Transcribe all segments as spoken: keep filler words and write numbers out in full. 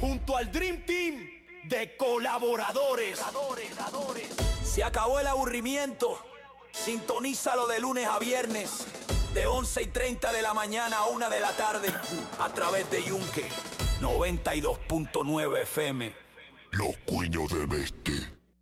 junto al Dream Team de colaboradores. Se acabó el aburrimiento. Sintonízalo de lunes a viernes, de once y treinta de la mañana a una de la tarde, a través de Yunque noventa y dos punto nueve F M. Los cuños del este.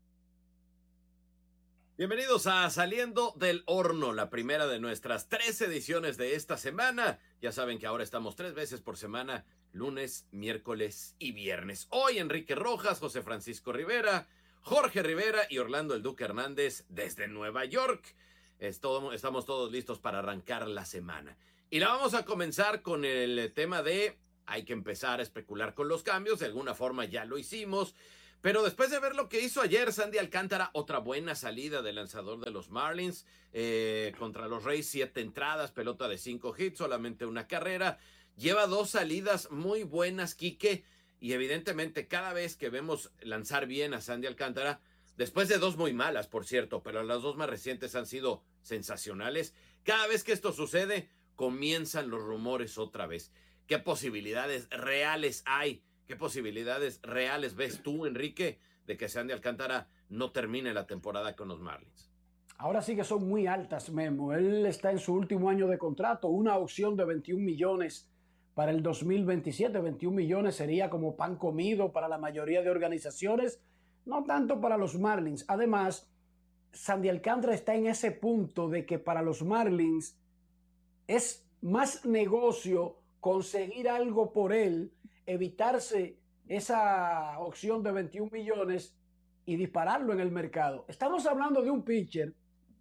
Bienvenidos a Saliendo del Horno, la primera de nuestras tres ediciones de esta semana. Ya saben que ahora estamos tres veces por semana, lunes, miércoles y viernes. Hoy Enrique Rojas, José Francisco Rivera, Jorge Rivera y Orlando el Duque Hernández desde Nueva York. Es todo, estamos todos listos para arrancar la semana. Y la vamos a comenzar con el tema de hay que empezar a especular con los cambios. De alguna forma ya lo hicimos. Pero después de ver lo que hizo ayer Sandy Alcántara, otra buena salida del lanzador de los Marlins eh, contra los Rays, siete entradas, pelota de cinco hits, solamente una carrera. Lleva dos salidas muy buenas, Quique. Y evidentemente cada vez que vemos lanzar bien a Sandy Alcántara, después de dos muy malas, por cierto, pero las dos más recientes han sido sensacionales, cada vez que esto sucede, comienzan los rumores otra vez. ¿Qué posibilidades reales hay? ¿Qué posibilidades reales ves tú, Enrique, de que Sandy Alcántara no termine la temporada con los Marlins? Ahora sí que son muy altas, Memo. Él está en su último año de contrato, una opción de veintiún millones para el dos mil veintisiete, veintiún millones sería como pan comido para la mayoría de organizaciones, no tanto para los Marlins. Además, Sandy Alcántara está en ese punto de que para los Marlins es más negocio conseguir algo por él, evitarse esa opción de veintiún millones y dispararlo en el mercado. Estamos hablando de un pitcher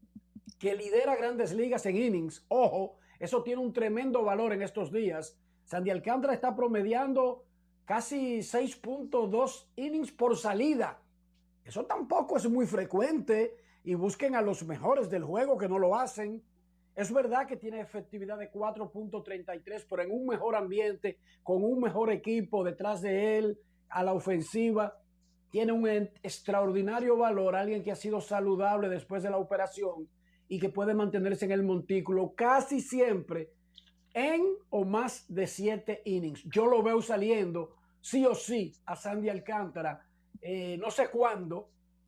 que lidera grandes ligas en innings. Ojo, eso tiene un tremendo valor en estos días. Sandy Alcántara está promediando casi seis punto dos innings por salida. Eso tampoco es muy frecuente y busquen a los mejores del juego que no lo hacen. Es verdad que tiene efectividad de cuatro punto treinta y tres, pero en un mejor ambiente, con un mejor equipo detrás de él, a la ofensiva, tiene un extraordinario valor, alguien que ha sido saludable después de la operación y que puede mantenerse en el montículo casi siempre en o más de siete innings. Yo lo veo saliendo sí o sí a Sandy Alcántara. Eh, no sé cuándo.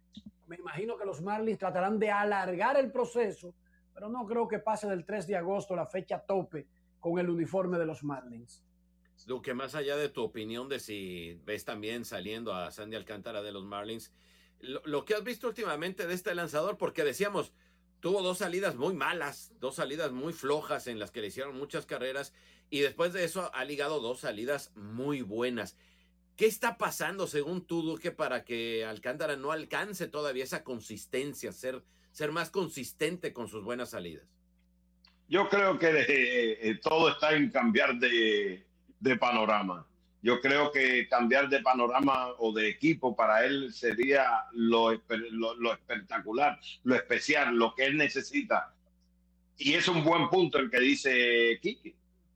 Me imagino que los Marlins tratarán de alargar el proceso, pero no creo que pase del tres de agosto, la fecha tope con el uniforme de los Marlins. Luque, más allá de tu opinión de si ves también saliendo a Sandy Alcántara de los Marlins, lo, lo que has visto últimamente de este lanzador, porque decíamos, tuvo dos salidas muy malas, dos salidas muy flojas en las que le hicieron muchas carreras y después de eso ha ligado dos salidas muy buenas. ¿Qué está pasando según tú, Duque, para que Alcántara no alcance todavía esa consistencia, ser, ser más consistente con sus buenas salidas? Yo creo que eh, eh, todo está en cambiar de, de panorama. Yo creo que cambiar de panorama o de equipo para él sería lo, lo, lo espectacular, lo especial, lo que él necesita. Y es un buen punto el que dice Quique.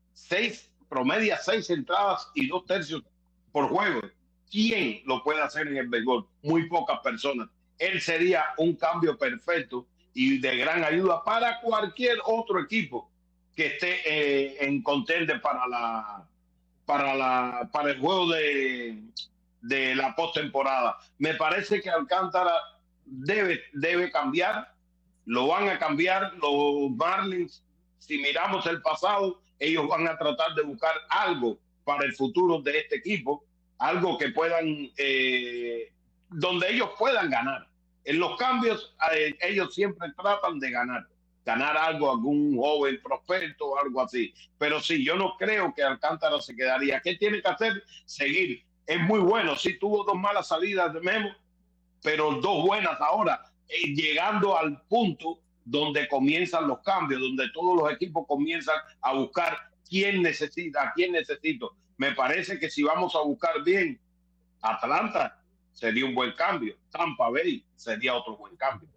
Seis, promedia seis entradas y dos tercios por juego. ¿Quién lo puede hacer en el béisbol? Muy pocas personas. Él sería un cambio perfecto y de gran ayuda para cualquier otro equipo que esté eh, en contender para la para la para el juego de, de la postemporada. Me parece que Alcántara debe, debe cambiar, lo van a cambiar los Marlins. Si miramos el pasado, ellos van a tratar de buscar algo para el futuro de este equipo, algo que puedan, eh, donde ellos puedan ganar. En los cambios, eh, ellos siempre tratan de ganar. ganar algo, algún joven prospecto, algo así. Pero sí, yo no creo que Alcántara se quedaría. ¿Qué tiene que hacer? Seguir. Es muy bueno. Sí, tuvo dos malas salidas de Memo, pero dos buenas ahora, eh, llegando al punto donde comienzan los cambios, donde todos los equipos comienzan a buscar quién necesita, a quién necesito. Me parece que si vamos a buscar bien, Atlanta sería un buen cambio. Tampa Bay sería otro buen cambio.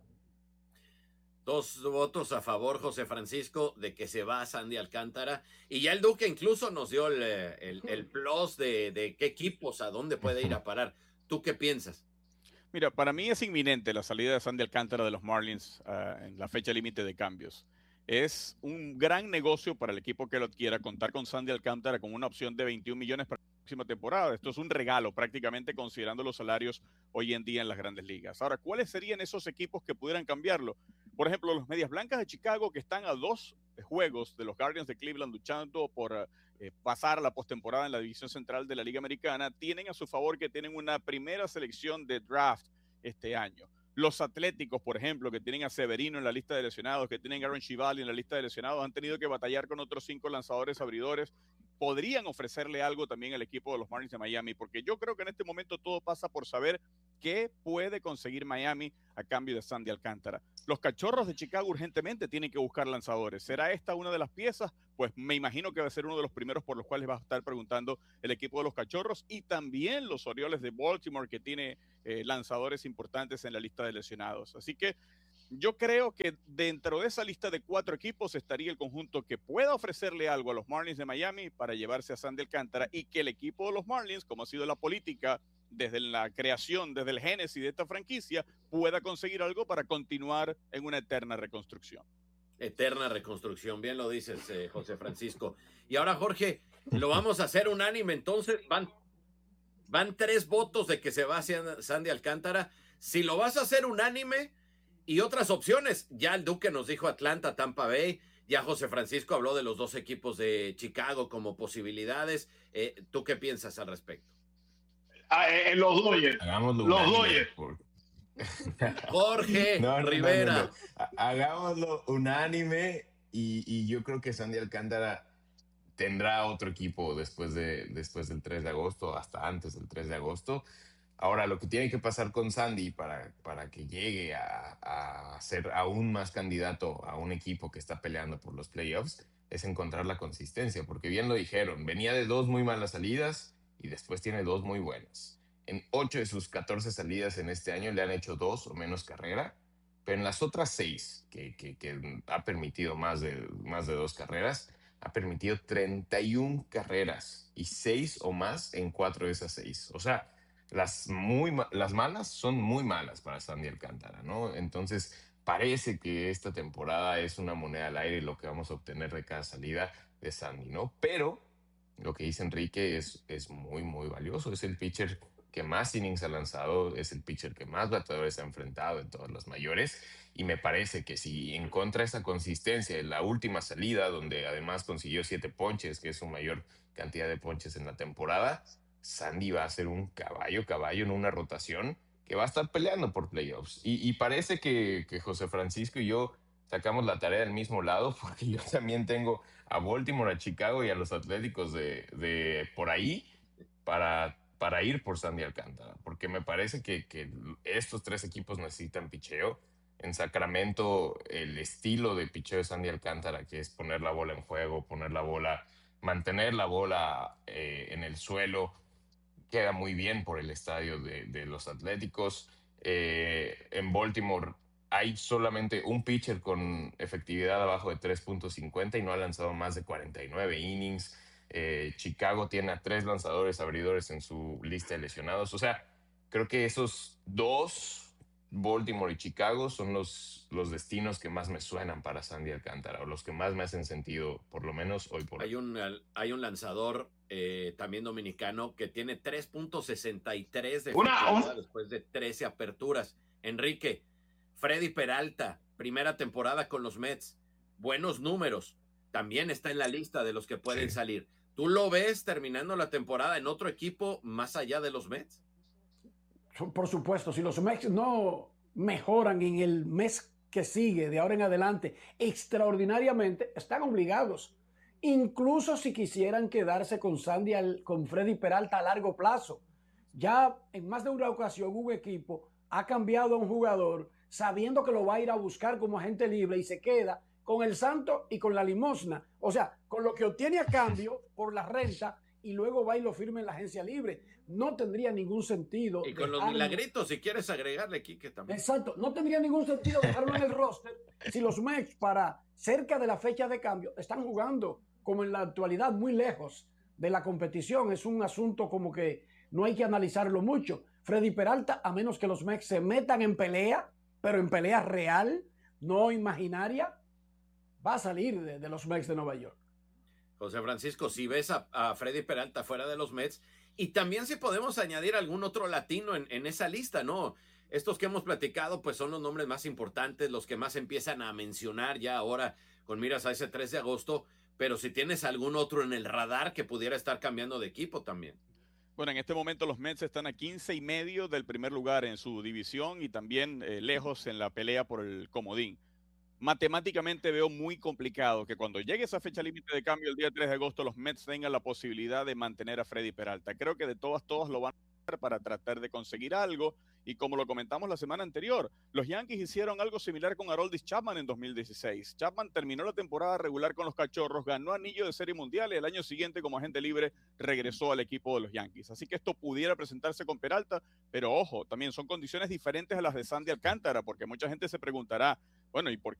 Dos votos a favor, José Francisco, de que se va a Sandy Alcántara. Y ya el Duque incluso nos dio el, el, el plus de, de qué equipos, a dónde puede ir a parar. ¿Tú qué piensas? Mira, para mí es inminente la salida de Sandy Alcántara de los Marlins uh, en la fecha límite de cambios. es un gran negocio para el equipo que lo adquiera contar con Sandy Alcántara con una opción de veintiún millones para la próxima temporada. Esto es un regalo prácticamente considerando los salarios hoy en día en las grandes ligas. Ahora, ¿cuáles serían esos equipos que pudieran cambiarlo? Por ejemplo, los Medias Blancas de Chicago, que están a dos juegos de los Guardians de Cleveland luchando por eh, pasar a la postemporada en la división central de la Liga Americana, tienen a su favor que tienen una primera selección de draft este año. Los Atléticos, por ejemplo, que tienen a Severino en la lista de lesionados, que tienen a Aaron Shivali en la lista de lesionados, han tenido que batallar con otros cinco lanzadores abridores. Podrían ofrecerle algo también al equipo de los Marlins de Miami, porque yo creo que en este momento todo pasa por saber qué puede conseguir Miami a cambio de Sandy Alcántara. Los Cachorros de Chicago urgentemente tienen que buscar lanzadores. ¿Será esta una de las piezas? Pues me imagino que va a ser uno de los primeros por los cuales va a estar preguntando el equipo de los Cachorros, y también los Orioles de Baltimore, que tiene eh, lanzadores importantes en la lista de lesionados. Así que yo creo que dentro de esa lista de cuatro equipos estaría el conjunto que pueda ofrecerle algo a los Marlins de Miami para llevarse a Sandy Alcántara, y que el equipo de los Marlins, como ha sido la política desde la creación, desde el génesis de esta franquicia, pueda conseguir algo para continuar en una eterna reconstrucción. Eterna reconstrucción, bien lo dices, eh, José Francisco. Y ahora, Jorge, lo vamos a hacer unánime, entonces van, van tres votos de que se va hacia Sandy Alcántara. Si lo vas a hacer unánime y otras opciones, ya el Duque nos dijo Atlanta, Tampa Bay, ya José Francisco habló de los dos equipos de Chicago como posibilidades. Eh, ¿Tú qué piensas al respecto? Ah, eh, los Dodgers. Hagámoslo Los unánime, Dodgers. por- Jorge No, no, Rivera. no, no, no. Hagámoslo unánime y, y yo creo que Sandy Alcántara tendrá otro equipo después, de, después del tres de agosto, hasta antes del tres de agosto. Ahora, lo que tiene que pasar con Sandy para, para que llegue a, a ser aún más candidato a un equipo que está peleando por los playoffs es encontrar la consistencia, porque bien lo dijeron, venía de dos muy malas salidas y después tiene dos muy buenas. En ocho de sus catorce salidas en este año le han hecho dos o menos carrera, pero en las otras seis, que, que, que ha permitido más de, más de dos carreras, ha permitido treinta y una carreras y seis o más en cuatro de esas seis. O sea, las, muy, las malas son muy malas para Sandy Alcántara, ¿no? Entonces, parece que esta temporada es una moneda al aire lo que vamos a obtener de cada salida de Sandy, ¿no? Pero lo que dice Enrique es, es muy, muy valioso. Es el pitcher que más innings ha lanzado, es el pitcher que más bateadores ha enfrentado en todas las mayores, y me parece que si encuentra esa consistencia en la última salida, donde además consiguió siete ponches, que es su mayor cantidad de ponches en la temporada, Sandy va a ser un caballo, caballo en una rotación que va a estar peleando por playoffs. Y, y parece que, que José Francisco y yo sacamos la tarea del mismo lado, porque yo también tengo a Baltimore, a Chicago y a los Atléticos de, de por ahí para, para ir por Sandy Alcántara, porque me parece que, que estos tres equipos necesitan picheo. En Sacramento, el estilo de picheo de Sandy Alcántara, que es poner la bola en juego, poner la bola, mantener la bola eh, en el suelo, queda muy bien por el estadio de, de los Atléticos. Eh, en Baltimore hay solamente un pitcher con efectividad abajo de tres punto cincuenta y no ha lanzado más de cuarenta y nueve innings. Eh, Chicago tiene a tres lanzadores abridores en su lista de lesionados. O sea, creo que esos dos, Baltimore y Chicago, son los, los destinos que más me suenan para Sandy Alcántara, o los que más me hacen sentido, por lo menos hoy por hoy. Hay un, hay un lanzador eh, también dominicano que tiene tres punto sesenta y tres de Una, efectividad después de trece aperturas. Enrique, Freddy Peralta, primera temporada con los Mets, buenos números, también está en la lista de los que pueden Sí. salir. ¿Tú lo ves terminando la temporada en otro equipo más allá de los Mets? Por supuesto, si los Mets no mejoran en el mes que sigue, de ahora en adelante, extraordinariamente, están obligados. Incluso si quisieran quedarse con Sandy, al, con Freddy Peralta a largo plazo. Ya en más de una ocasión un equipo ha cambiado a un jugador sabiendo que lo va a ir a buscar como agente libre y se queda con el santo y con la limosna. O sea, con lo que obtiene a cambio por la renta y luego va y lo firma en la agencia libre. No tendría ningún sentido. Y con los dejarlo- milagritos, si quieres agregarle, Quique, también. Exacto, no tendría ningún sentido dejarlo en el roster si los Mets para cerca de la fecha de cambio están jugando como en la actualidad muy lejos de la competición. Es un asunto como que no hay que analizarlo mucho. Freddy Peralta, a menos que los Mets se metan en pelea, pero en pelea real, no imaginaria, va a salir de, de los Mets de Nueva York. José Francisco, si ves a, a Freddy Peralta fuera de los Mets, y también si podemos añadir algún otro latino en, en esa lista, ¿no? Estos que hemos platicado, pues son los nombres más importantes, los que más empiezan a mencionar ya ahora con miras a ese tres de agosto, pero si tienes algún otro en el radar que pudiera estar cambiando de equipo también. Bueno, en este momento los Mets están a quince y medio del primer lugar en su división y también eh, lejos en la pelea por el comodín. Matemáticamente veo muy complicado que cuando llegue esa fecha límite de cambio el día tres de agosto los Mets tengan la posibilidad de mantener a Freddy Peralta. Creo que de todas, todas lo van a hacer para tratar de conseguir algo y como lo comentamos la semana anterior, los Yankees hicieron algo similar con Aroldis Chapman en dos mil dieciséis. Chapman terminó la temporada regular con los Cachorros, ganó anillo de Serie Mundial y el año siguiente como agente libre regresó al equipo de los Yankees. Así que esto pudiera presentarse con Peralta, pero ojo, también son condiciones diferentes a las de Sandy Alcántara, porque mucha gente se preguntará, bueno, ¿y por qué